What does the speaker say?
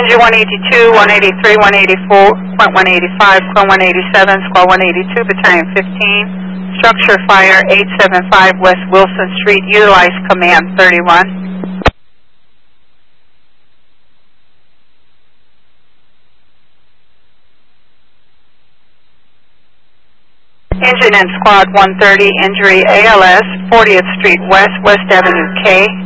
Engine 182, 183, 184, point 185, point 187, squad 182, battalion 15. Structure fire 875 West Wilson Street. Utilize command 31. Engine and squad 130, injury ALS, 40th Street West, West Avenue K.